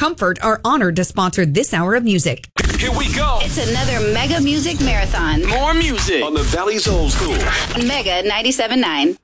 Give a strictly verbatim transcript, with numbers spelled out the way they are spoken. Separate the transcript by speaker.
Speaker 1: Comfort are honored to sponsor this hour of music.
Speaker 2: Here we go.
Speaker 3: It's another Mega Music Marathon.
Speaker 2: More music
Speaker 4: on the Valley's Old School.
Speaker 3: Mega ninety-seven point nine.